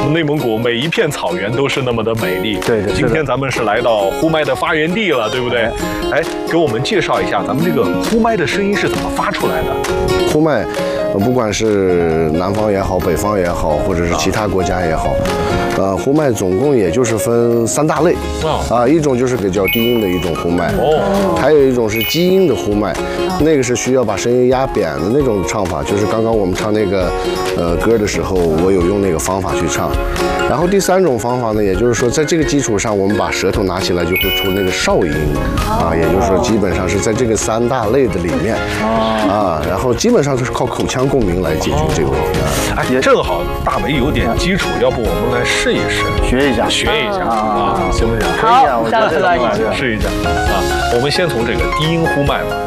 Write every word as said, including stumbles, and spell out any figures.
内蒙古每一片草原都是那么的美丽。 对对， 今天咱们是来到呼麦的发源地了，对不对？哎，给我们介绍一下咱们这个呼麦的声音是怎么发出来的？ 呼麦，不管是南方也好，北方也好，或者是其他国家也好，呃，呼麦总共也就是分三大类啊，一种就是比较低音的一种呼麦，哦，还有一种是基音的呼麦，那个是需要把声音压扁的那种唱法，就是刚刚我们唱那个呃歌的时候，我有用那个方法去唱。然后第三种方法呢，也就是说，在这个基础上，我们把舌头拿起来就会出那个哨音啊，也就是说，基本上是在这个三大类的里面啊，然后基本上就是靠口腔共鸣来解决这个问题啊。 哎，也正好大为有点基础，要不我们来试一试， 学一下， 学一下啊，行不行？ 可以啊，我觉得这个试一下啊。我们先从这个低音呼麦吧。